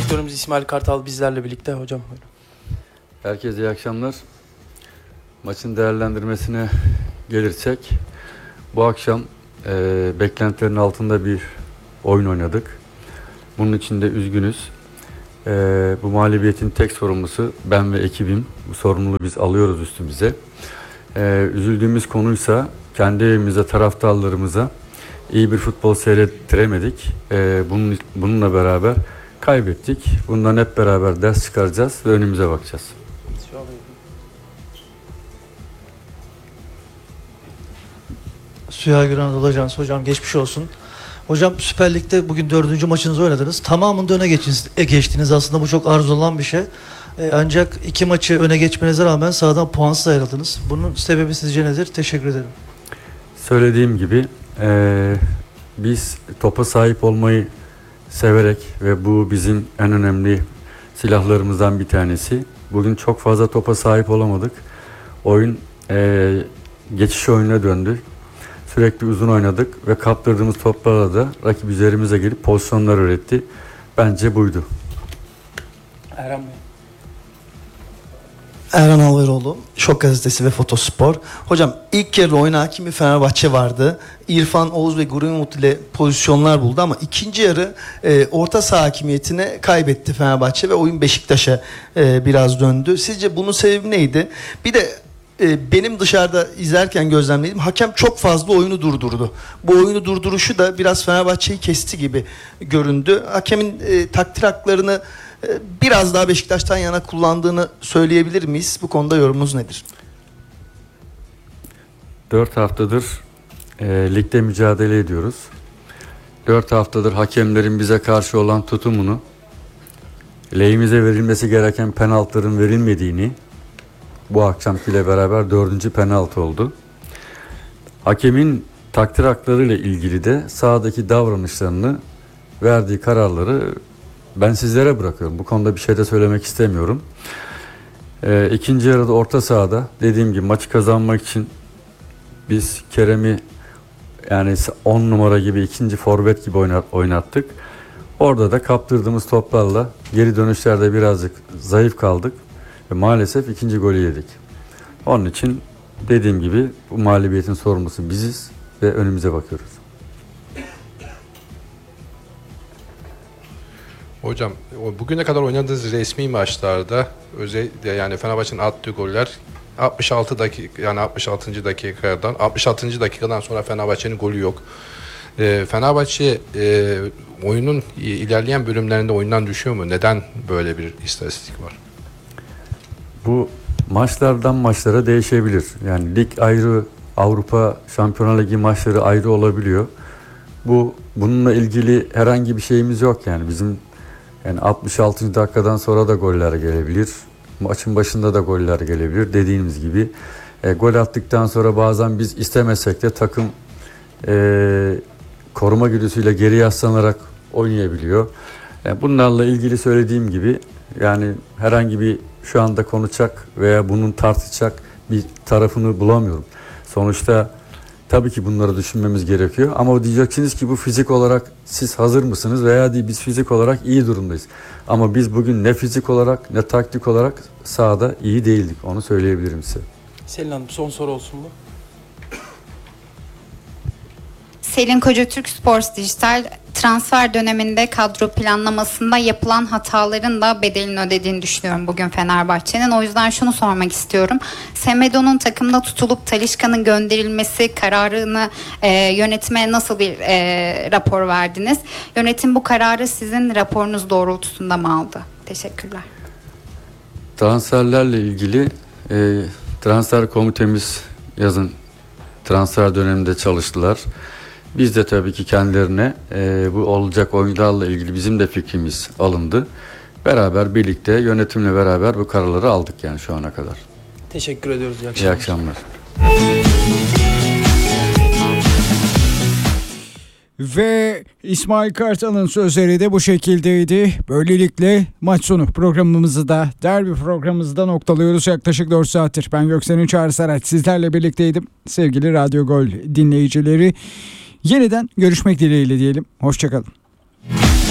Direktörümüz İsmail Kartal bizlerle birlikte. Hocam buyurun. Herkese iyi akşamlar. Maçın değerlendirmesine gelirsek, bu akşam beklentilerin altında bir oyun oynadık. Bunun için de üzgünüz. Bu mağlubiyetin tek sorumlusu ben ve ekibim. Bu sorumluluğu biz alıyoruz üstümüze. Üzüldüğümüz konuysa kendi evimize, taraftarlarımıza iyi bir futbol seyrettiremedik. Bununla beraber kaybettik. Bundan hep beraber ders çıkaracağız ve önümüze bakacağız. Suya Güran Olacağınız hocam geçmiş olsun. Hocam Süper Lig'de bugün 4. maçınızı oynadınız. Tamamında öne geçtiniz. Aslında bu çok arzulanan bir şey. Ancak 2 maçı öne geçmenize rağmen sahadan puansız ayrıldınız. Bunun sebebi sizce nedir? Teşekkür ederim. Söylediğim gibi biz topa sahip olmayı severek ve bu bizim en önemli silahlarımızdan bir tanesi. Bugün çok fazla topa sahip olamadık. Oyun geçiş oyununa döndü. Sürekli uzun oynadık ve kaptırdığımız toplarla da rakip üzerimize gelip pozisyonlar üretti. Bence buydu. Erhan Bey. Erhan Alveroğlu, Şok Gazetesi ve Fotospor. Hocam ilk yarı oyuna hakim bir Fenerbahçe vardı. İrfan, Oğuz ve Greenwood ile pozisyonlar buldu ama ikinci yarı orta saha hakimiyetini kaybetti Fenerbahçe ve oyun Beşiktaş'a biraz döndü. Sizce bunun sebebi neydi? Bir de benim dışarıda izlerken gözlemlediğim, hakem çok fazla oyunu durdurdu. Bu oyunu durduruşu da biraz Fenerbahçe'yi kesti gibi göründü. Hakemin takdir haklarını biraz daha Beşiktaş'tan yana kullandığını söyleyebilir miyiz? Bu konuda yorumunuz nedir? 4 haftadır ligde mücadele ediyoruz. 4 haftadır hakemlerin bize karşı olan tutumunu, lehimize verilmesi gereken penaltıların verilmediğini, bu akşamkiyle beraber 4. penaltı oldu. Hakemin takdir haklarıyla ilgili de sahadaki davranışlarını, verdiği kararları ben sizlere bırakıyorum. Bu konuda bir şey de söylemek istemiyorum. İkinci yarıda orta sahada dediğim gibi maçı kazanmak için biz Kerem'i yani 10 numara gibi, ikinci forvet gibi oynattık. Orada da kaptırdığımız toplarla geri dönüşlerde birazcık zayıf kaldık ve maalesef ikinci golü yedik. Onun için dediğim gibi bu mağlubiyetin sorumlusu biziz ve önümüze bakıyoruz. Hocam bugüne kadar oynadığınız resmi maçlarda özellikle yani Fenerbahçe'nin attığı goller 66 dakikadan sonra Fenerbahçe'nin golü yok. Fenerbahçe oyunun ilerleyen bölümlerinde oyundan düşüyor mu? Neden böyle bir istatistik var? Bu maçlardan maçlara değişebilir. Yani lig ayrı, Avrupa Şampiyonlar Ligi maçları ayrı olabiliyor. Bununla ilgili herhangi bir şeyimiz yok yani bizim. Yani 66. dakikadan sonra da goller gelebilir. Maçın başında da goller gelebilir. Dediğimiz gibi gol attıktan sonra bazen biz istemesek de takım koruma güdüsüyle geri yaslanarak oynayabiliyor. Bunlarla ilgili söylediğim gibi yani herhangi bir şu anda konuşacak veya bunun tartışacak bir tarafını bulamıyorum. Sonuçta tabii ki bunları düşünmemiz gerekiyor ama diyeceksiniz ki bu fizik olarak siz hazır mısınız veya değil, biz fizik olarak iyi durumdayız. Ama biz bugün ne fizik olarak ne taktik olarak sahada iyi değildik, onu söyleyebilirim size. Selin Hanım son soru olsun bu. Selin Koca, Türk Sports Dijital. Transfer döneminde kadro planlamasında yapılan hataların da bedelini ödediğini düşünüyorum bugün Fenerbahçe'nin. O yüzden şunu sormak istiyorum. Semedo'nun takımda tutulup Talisca'nın gönderilmesi kararını yönetime nasıl bir rapor verdiniz? Yönetim bu kararı sizin raporunuz doğrultusunda mı aldı? Teşekkürler. Transferlerle ilgili transfer komitemiz yazın transfer döneminde çalıştılar. Biz de tabii ki kendilerine bu olacak oyunlarla ilgili bizim de fikrimiz alındı. Beraber birlikte yönetimle beraber bu kararları aldık yani şu ana kadar. Teşekkür ediyoruz. İyi akşamlar. İyi akşamlar. Ve İsmail Kartal'ın sözleri de bu şekildeydi. Böylelikle maç sonu programımızı da, derbi programımızı da noktalıyoruz. Yaklaşık 4 saattir ben Göksen Çağrı Saraç sizlerle birlikteydim. Sevgili Radyo Gol dinleyicileri, yeniden görüşmek dileğiyle diyelim. Hoşçakalın.